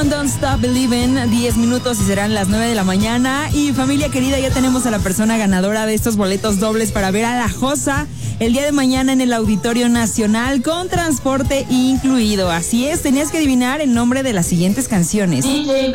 con Don't Stop Believin', 10 minutos y serán las 9 de la mañana. Y familia querida, ya tenemos a la persona ganadora de estos boletos dobles para ver a La Josa el día de mañana en el Auditorio Nacional con transporte incluido. Así es, tenías que adivinar el nombre de las siguientes canciones. DJ